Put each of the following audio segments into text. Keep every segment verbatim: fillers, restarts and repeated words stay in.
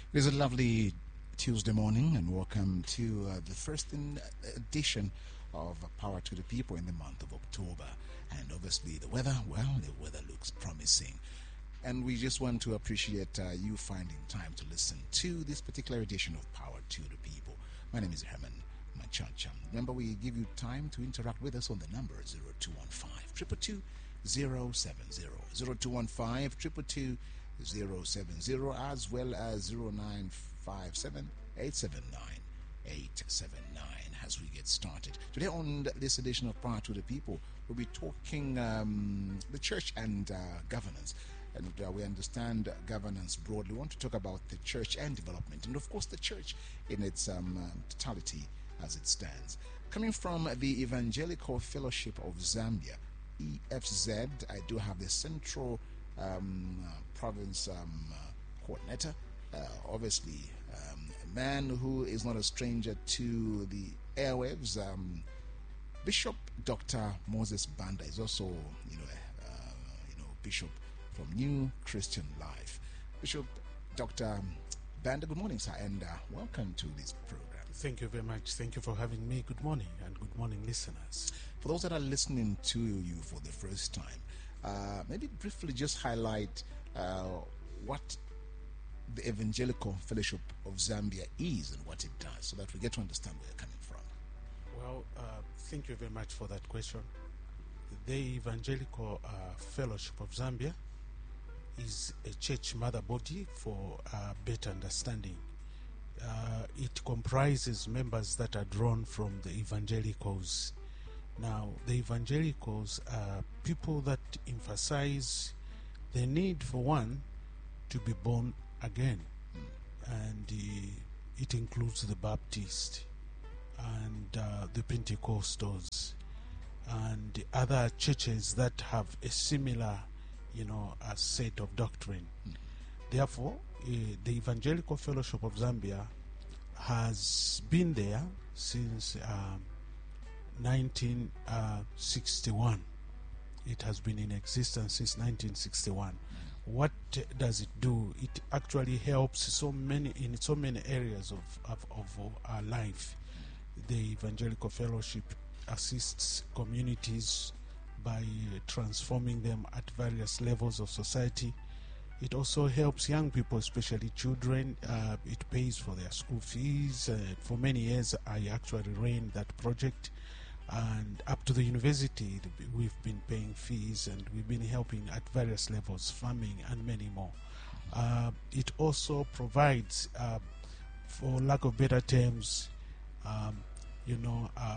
It is a lovely Tuesday morning, and welcome to uh, the first in, uh, edition of Power to the People in the month of October. And obviously, the weather, well, the weather looks promising. And we just want to appreciate uh, you finding time to listen to this particular edition of Power to the People. My name is Herman Machacha. Remember, we give you time to interact with us on the number zero two one five, two two two, zero seven zero, zero two one five, two two two, zero seven zero, as well as zero nine five seven, eight seven nine, eight seven nine. As we get started today on this edition of Power to the People, we'll be talking um, the church and uh, governance. And uh, we understand governance broadly. We want to talk about the church and development, and of course the church in its um, uh, totality as it stands. Coming from the Evangelical Fellowship of Zambia, E F Z, I do have the Central um, uh, Province um, uh, Coordinator, uh, obviously um, a man who is not a stranger to the airwaves. Um, Bishop Doctor Moses Banda is also, you know, uh, you know, Bishop from New Christian Life. Bishop Doctor Banda, good morning, sir, and uh, welcome to this program. Thank you very much. Thank you for having me. Good morning, and good morning, listeners. For those that are listening to you for the first time, uh, maybe briefly just highlight uh, what the Evangelical Fellowship of Zambia is and what it does, so that we get to understand where you're coming from. Well, uh, thank you very much for that question. The Evangelical uh, Fellowship of Zambia is a church mother body for uh, better understanding. Uh, it comprises members that are drawn from the evangelicals. Now, the evangelicals are people that emphasize the need for one to be born again, and uh, it includes the Baptist and uh, the Pentecostals and the other churches that have a similar, you know, a set of doctrine. Mm. Therefore, uh, the Evangelical Fellowship of Zambia has been there since um, nineteen sixty-one. It has been in existence since nineteen sixty-one. What does it do? It actually helps so many in so many areas of, of, of our life. The Evangelical Fellowship assists communities by transforming them at various levels of society. It also helps young people, especially children. Uh, it pays for their school fees. Uh, for many years, I actually ran that project. And up to the university, we've been paying fees, and we've been helping at various levels, farming and many more. Uh, it also provides, uh, for lack of better terms, um, you know, uh,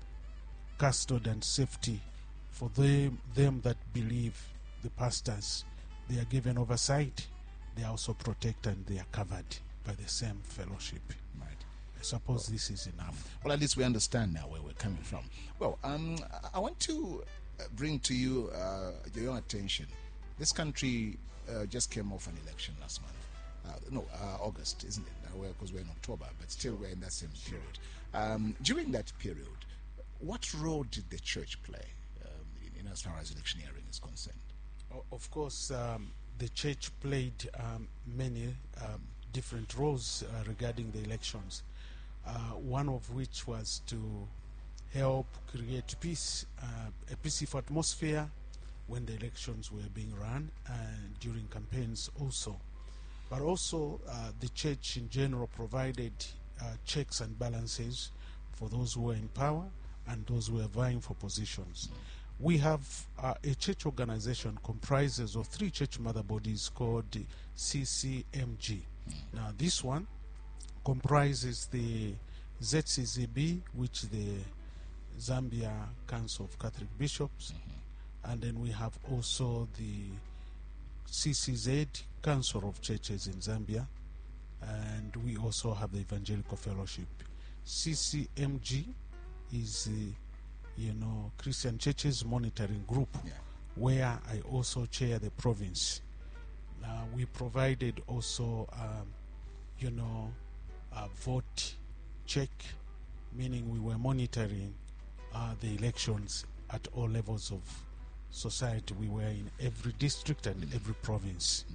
custody and safety for them, them that believe the pastors. They are given oversight, they are also protected, and they are covered by the same fellowship. Right. I suppose well, this is enough. Well, at least we understand now where we're coming from. Well, um, I want to bring to you uh, your attention. This country uh, just came off an election last month. Uh, no, uh, August, isn't it? Because we're in October, but still we're in that same period. Um, during that period, what role did the church play um, in, in as far as electioneering is concerned? Of course, um, the church played um, many um, different roles uh, regarding the elections, uh, one of which was to help create peace, uh, a peaceful atmosphere when the elections were being run and during campaigns also. But also, uh, the church in general provided uh, checks and balances for those who were in power and those who were vying for positions. Mm. We have uh, a church organization comprises of three church mother bodies called the C C M G. Mm. Now, this one comprises the Z C Z B, which the Zambia Council of Catholic Bishops, mm-hmm. and then we have also the C C Z, Council of Churches in Zambia, and we also have the Evangelical Fellowship. C C M G is the you know, Christian Churches Monitoring Group, yeah. where I also chair the province. Uh, we provided also, um, you know, a vote check, meaning we were monitoring uh, the elections at all levels of society. We were in every district and mm-hmm. every province. Mm-hmm.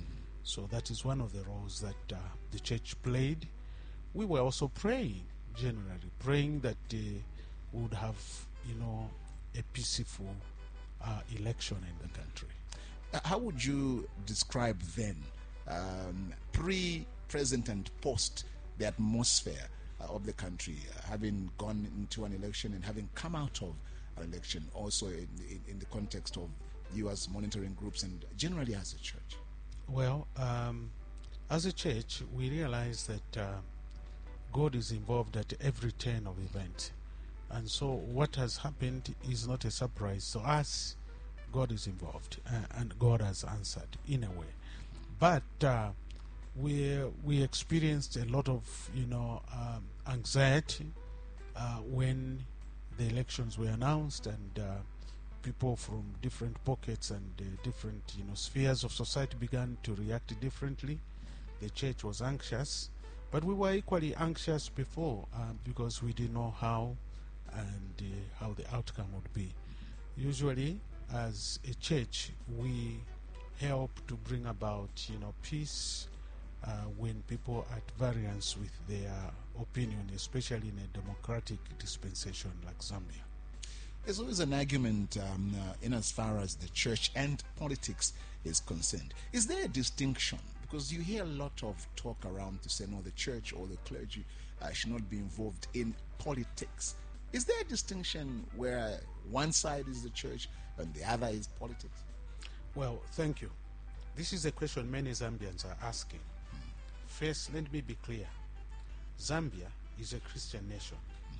So that is one of the roles that uh, the church played. We were also praying, generally, praying that uh, we would have, you know, a peaceful uh, election in the country. Uh, How would you describe then, um, pre, present, and post, the atmosphere uh, of the country, uh, having gone into an election and having come out of an election, also in, in, in the context of you as monitoring groups and generally as a church? Well, um, as a church, we realize that uh, God is involved at every turn of event. And so what has happened is not a surprise to us. God is involved, uh, and God has answered in a way. But uh, we we experienced a lot of, you know, um, anxiety uh, when the elections were announced, and uh, people from different pockets and uh, different, you know, spheres of society began to react differently. The church was anxious, but we were equally anxious before uh, because we didn't know how and uh, how the outcome would be. Usually, as a church, we help to bring about, you know, peace uh, when people are at variance with their opinion, especially in a democratic dispensation like Zambia. There's always an argument um, uh, in as far as the church and politics is concerned. Is there a distinction? Because you hear a lot of talk around to say, no, the church or the clergy uh, should not be involved in politics. Is there a distinction where one side is the church and the other is politics? Well, thank you. This is a question many Zambians are asking. First, let me be clear. Zambia is a Christian nation.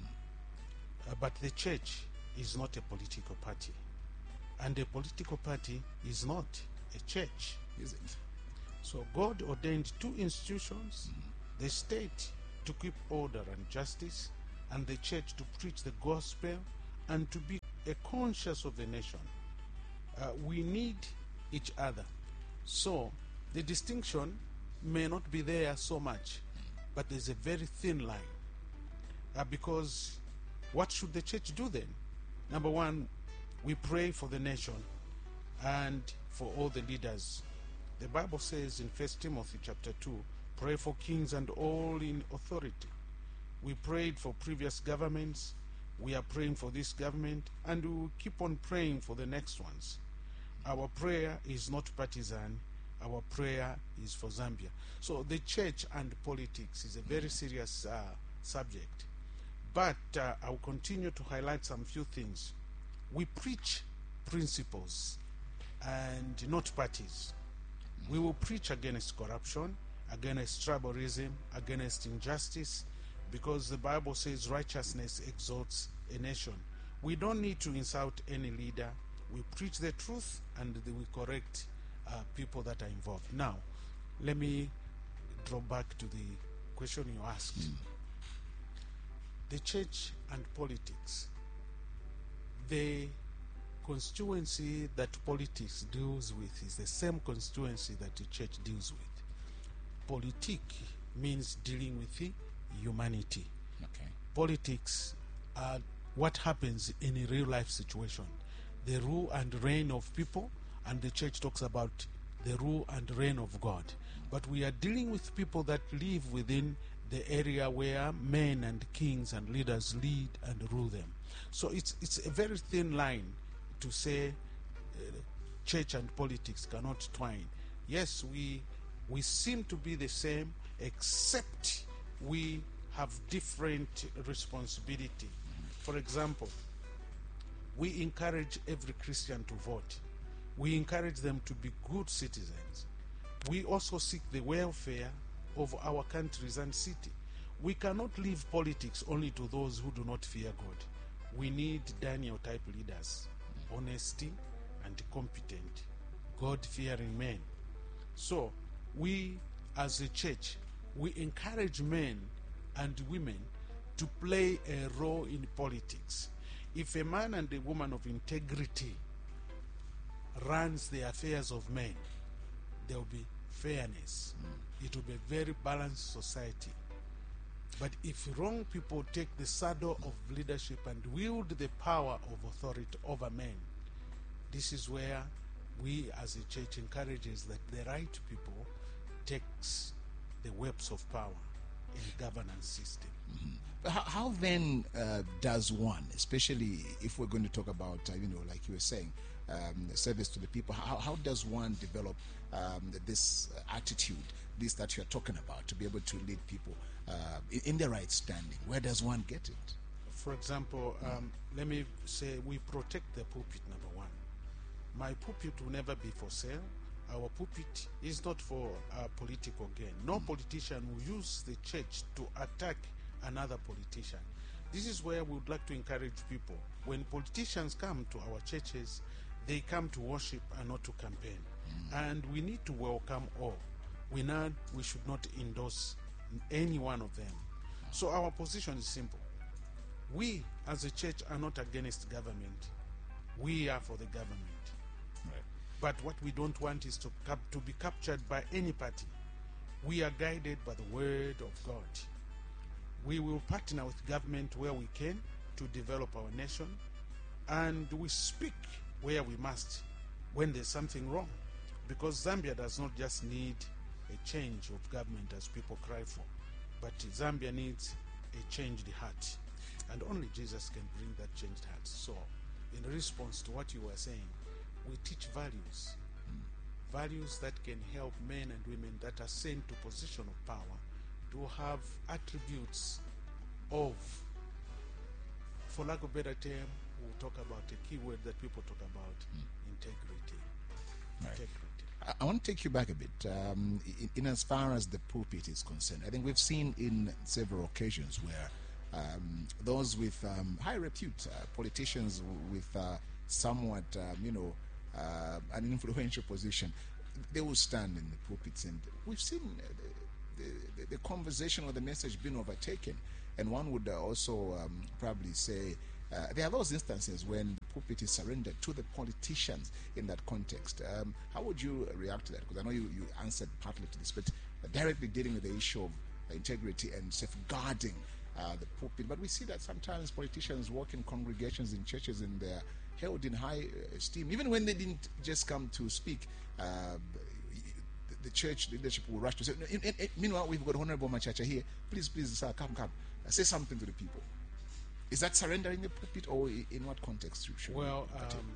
Uh, but the church is not a political party. And a political party is not a church. Is it? So God ordained two institutions, the state to keep order and justice, and the church to preach the gospel and to be a conscience of the nation. Uh, we need each other. So the distinction may not be there so much, but there's a very thin line. Uh, because what should the church do then? Number one, we pray for the nation and for all the leaders. The Bible says in First Timothy chapter two, pray for kings and all in authority. We prayed for previous governments, we are praying for this government, and we will keep on praying for the next ones. Our prayer is not partisan, our prayer is for Zambia. So the church and politics is a very serious uh, subject. But uh, I will continue to highlight some few things. We preach principles and not parties. We will preach against corruption, against tribalism, against injustice, because the Bible says righteousness exalts a nation. We don't need to insult any leader. We preach the truth and we correct uh, people that are involved. Now, let me draw back to the question you asked. Mm. The church and politics. The constituency that politics deals with is the same constituency that the church deals with. Politic means dealing with humanity. Okay. Politics are what happens in a real life situation. The rule and reign of people, and the church talks about the rule and reign of God. But we are dealing with people that live within the area where men and kings and leaders lead and rule them. So it's it's a very thin line to say uh, church and politics cannot twine. Yes, we we seem to be the same, except we have different responsibility. For example, we encourage every Christian to vote. We encourage them to be good citizens. We also seek the welfare of our countries and city. We cannot leave politics only to those who do not fear God. We need Daniel type leaders, honesty and competent, God-fearing men. So we as a church, we encourage men and women to play a role in politics. If a man and a woman of integrity runs the affairs of men, there will be fairness. Mm. It will be a very balanced society. But if wrong people take the saddle of leadership and wield the power of authority over men, this is where we as a church encourages that the right people takes the webs of power in governance system. Mm-hmm. But how, how then uh, does one, especially if we're going to talk about, uh, you know, like you were saying, um, service to the people, how, how does one develop um, this attitude, this that you're talking about, to be able to lead people uh, in, in the right standing? Where does one get it? For example, um, mm. let me say we protect the pulpit, number one. My pulpit will never be for sale. Our pulpit is not for uh, political gain. No mm. politician will use the church to attack another politician. This is where we would like to encourage people. When politicians come to our churches, they come to worship and not to campaign. Mm. And we need to welcome all. We, not, we should not endorse any one of them. Oh. So our position is simple. We, as a church, are not against government. We are for the government. Right. But what we don't want is to, cap- to be captured by any party. We are guided by the word of God. We will partner with government where we can to develop our nation, and we speak where we must when there's something wrong. Because Zambia does not just need a change of government as people cry for, but Zambia needs a changed heart. And only Jesus can bring that changed heart. So, in response to what you were saying, we teach values. Mm. Values that can help men and women that are sent to position of power to have attributes of, for lack of a better term, we'll talk about a key word that people talk about, mm. integrity. Right. Integrity. I, I want to take you back a bit. Um, in, in as far as the pulpit is concerned, I think we've seen in several occasions where Um, those with um, high repute, uh, politicians with uh, somewhat, um, you know, uh, an influential position, they will stand in the pulpits, and we've seen the, the, the conversation or the message being overtaken. And one would uh, also um, probably say uh, there are those instances when the pulpit is surrendered to the politicians in that context. Um, how would you react to that? Because I know you, you answered partly to this, but directly dealing with the issue of integrity and safeguarding Uh, the pulpit. But we see that sometimes politicians work in congregations, in churches, and they're held in high esteem. Even when they didn't just come to speak, uh, the, the church leadership will rush to say, no, in, in, in, meanwhile, we've got Honorable Machacha here. Please, please, sir, come, come. Uh, say something to the people. Is that surrendering the pulpit, or in what context should Well, um,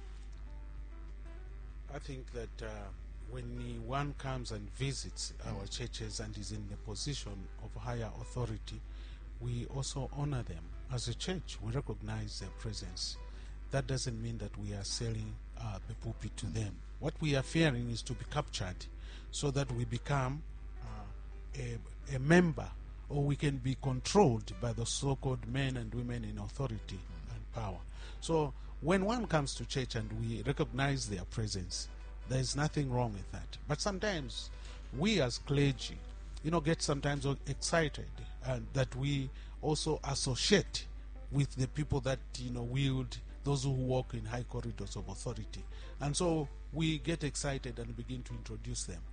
I think that uh, when one comes and visits mm. our churches and is in the position of higher authority, we also honor them. As a church, we recognize their presence. That doesn't mean that we are selling uh, the pulpit to them. What we are fearing is to be captured so that we become uh, a, a member, or we can be controlled by the so-called men and women in authority and power. So when one comes to church and we recognize their presence, there is nothing wrong with that. But sometimes we as clergy, you know, get sometimes excited, and that we also associate with the people that, you know, wield, those who walk in high corridors of authority. And so we get excited and begin to introduce them.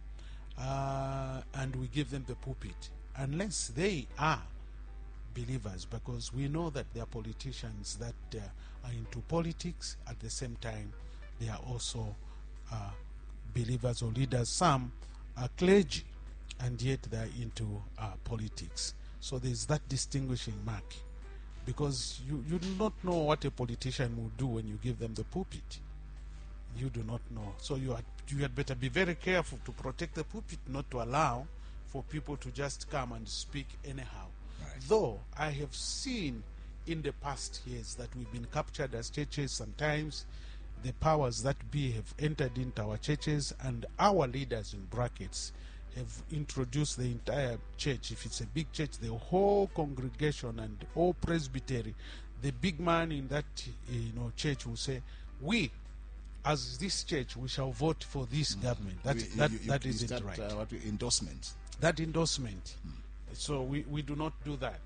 Uh, and we give them the pulpit, unless they are believers, because we know that there are politicians that uh, are into politics. At the same time, they are also uh, believers or leaders. Some are clergy, and yet they are into uh, politics. So there's that distinguishing mark, because you, you do not know what a politician will do when you give them the pulpit. You do not know. So you had, you had better be very careful to protect the pulpit, not to allow for people to just come and speak anyhow. Right. Though I have seen in the past years that we've been captured as churches. Sometimes the powers that be have entered into our churches, and our leaders, in brackets, have introduced the entire church. If it's a big church, the whole congregation and all presbytery, the big man in that you know church will say, we as this church, we shall vote for this mm. government. That, you, that, you, you, that isn't that, right. Uh, what endorsement? That endorsement. Mm. So we, we do not do that.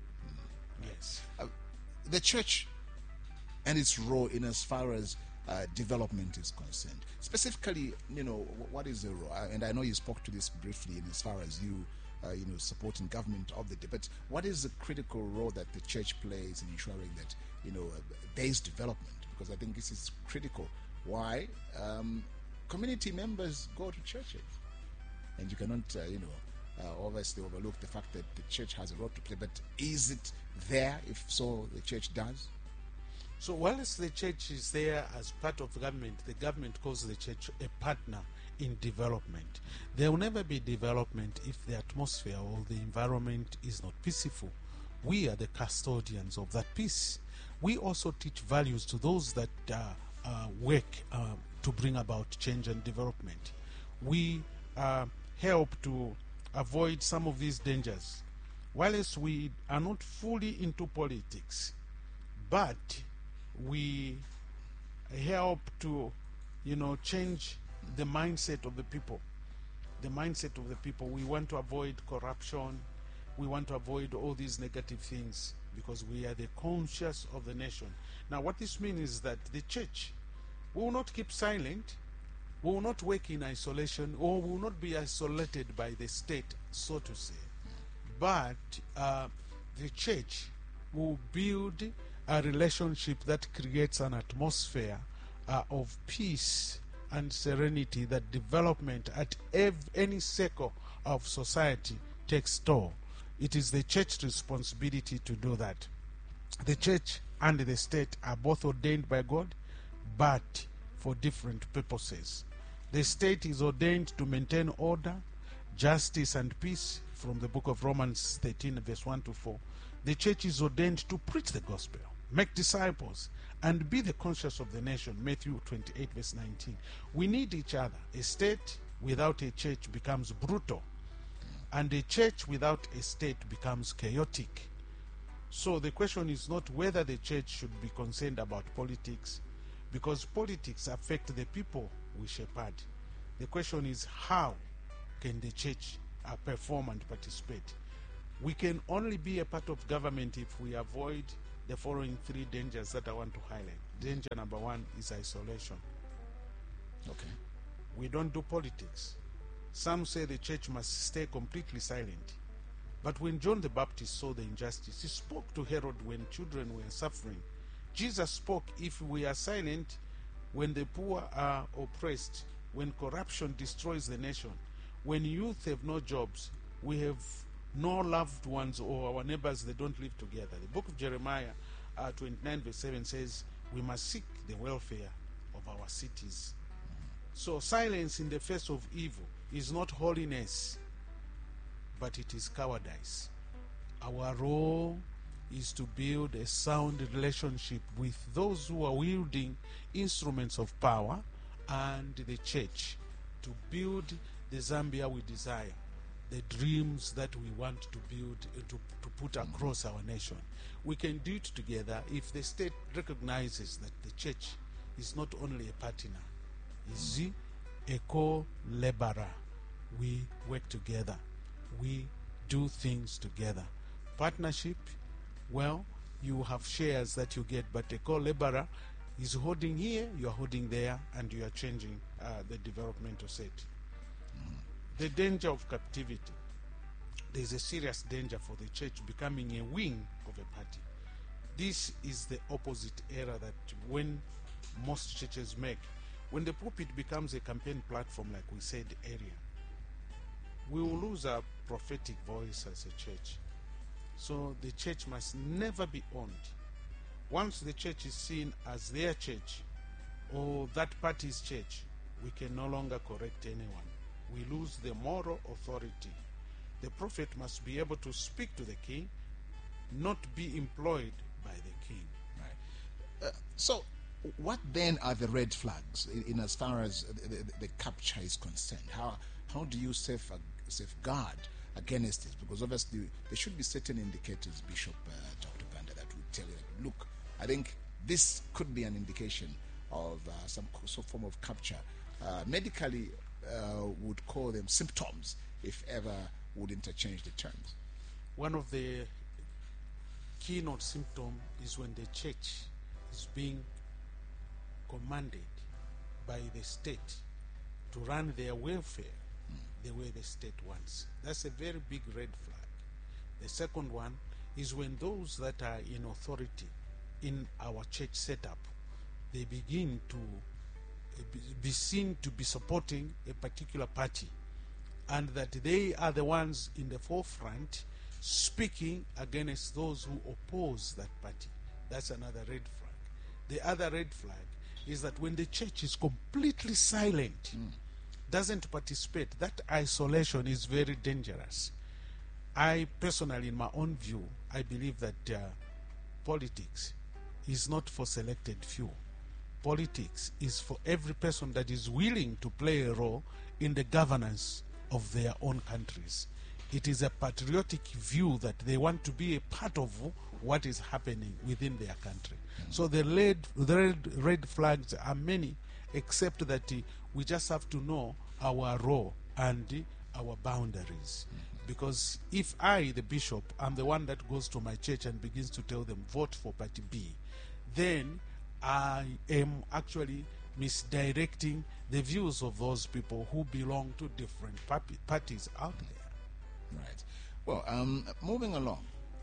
Mm. Yes. Uh, the church and its role in as far as uh, development is concerned. Specifically, you know, what is the role? Uh, and I know you spoke to this briefly in as far as you, uh, you know, supporting government of the day. But what is the critical role that the church plays in ensuring that, you know, uh, there is development? Because I think this is critical. Why? Um, community members go to churches. and you cannot, uh, you know, uh, obviously overlook the fact that the church has a role to play. But is it there? If so, the church does. So whilst the church is there as part of government, the government calls the church a partner in development. There will never be development if the atmosphere or the environment is not peaceful. We are the custodians of that peace. We also teach values to those that uh, uh, work uh, to bring about change and development. We uh, help to avoid some of these dangers. Whilst we are not fully into politics, but we help to, you know, change the mindset of the people. The mindset of the people. We want to avoid corruption. We want to avoid all these negative things because we are the conscience of the nation. Now, what this means is that the church will not keep silent, will not work in isolation, or will not be isolated by the state, so to say. But uh, the church will build a relationship that creates an atmosphere uh, of peace and serenity, that development at ev- any circle of society takes toll. It is the church's responsibility to do that. The church and the state are both ordained by God, but for different purposes. The state is ordained to maintain order, justice, and peace from the book of Romans thirteen, verse one to four. The church is ordained to preach the gospel, make disciples, and be the conscience of the nation, Matthew twenty-eight, verse nineteen. We need each other. A state without a church becomes brutal, and a church without a state becomes chaotic. So the question is not whether the church should be concerned about politics, because politics affect the people we shepherd. The question is, how can the church uh, perform and participate? We can only be a part of government if we avoid the following three dangers that I want to highlight. Danger number one is isolation. Okay. We don't do politics. Some say the church must stay completely silent. But when John the Baptist saw the injustice, he spoke to Herod when children were suffering. Jesus spoke, if we are silent, when the poor are oppressed, when corruption destroys the nation, when youth have no jobs, we have no loved ones or our neighbors, they don't live together. The book of Jeremiah uh, twenty-nine verse seven says, we must seek the welfare of our cities. So silence in the face of evil is not holiness, but it is cowardice. Our role is to build a sound relationship with those who are wielding instruments of power and the church to build the Zambia we desire, the dreams that we want to build, uh, to, to put across our nation. We can do it together if the state recognizes that the church is not only a partner, is a co-laborer. We work together. We do things together. Partnership, well, you have shares that you get, but a co-laborer is holding here, you are holding there, and you are changing uh, the developmental set. The danger of captivity. There is a serious danger for the church becoming a wing of a party. This is the opposite error that when most churches make. When the pulpit becomes a campaign platform, like we said earlier, we will lose our prophetic voice as a church. So the church must never be owned. Once the church is seen as their church or that party's church, we can no longer correct anyone. We lose the moral authority. The prophet must be able to speak to the king, not be employed by the king. Right. Uh, so, what then are the red flags in, in as far as the, the, the capture is concerned? How how do you safe, uh, safeguard against this? Because obviously there should be certain indicators, Bishop uh, Doctor Ganda, that would tell you, look, I think this could be an indication of uh, some, some form of capture. Uh, medically, uh, would call them symptoms, if ever would interchange the terms. One of the keynote symptoms is when the church is being commanded by the state to run their welfare mm. the way the state wants. That's a very big red flag. The second one is when those that are in authority in our church setup, they begin to be seen to be supporting a particular party and that they are the ones in the forefront speaking against those who oppose that party. That's another red flag. The other red flag is that when the church is completely silent, mm. doesn't participate, that isolation is very dangerous. I personally, in my own view, I believe that uh, politics is not for selected few. Politics is for every person that is willing to play a role in the governance of their own countries. It is a patriotic view that they want to be a part of what is happening within their country. Mm-hmm. So the red, the red, red flags are many, except that uh, we just have to know our role and uh, our boundaries. Mm-hmm. Because if I, the bishop, am the one that goes to my church and begins to tell them, vote for party B, then I am actually misdirecting the views of those people who belong to different parties out there. Right. Well, um, moving along,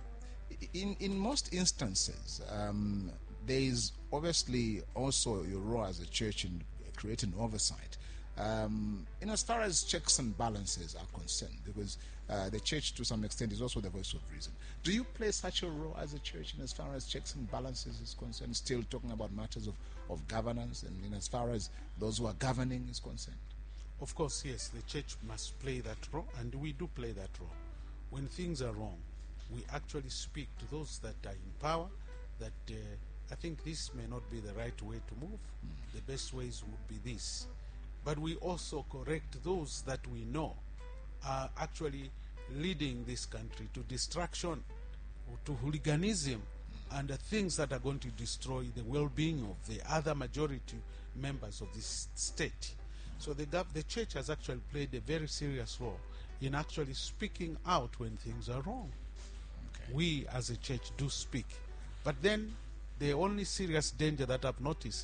in in most instances, um, there is obviously also your role as a church in creating oversight. Um, in as far as checks and balances are concerned, because uh, the church to some extent is also the voice of reason. Do you play such a role as a church in as far as checks and balances is concerned, still talking about matters of, of governance and in as far as those who are governing is concerned? Of course, yes, the church must play that role, and we do play that role. When things are wrong, we actually speak to those that are in power, that uh, I think this may not be the right way to move. Mm. The best ways would be this. But we also correct those that we know are actually leading this country to destruction, or to hooliganism, mm. and the things that are going to destroy the well-being of the other majority members of this state. So the, gov- the church has actually played a very serious role in actually speaking out when things are wrong. Okay. We as a church do speak. But then the only serious danger that I've noticed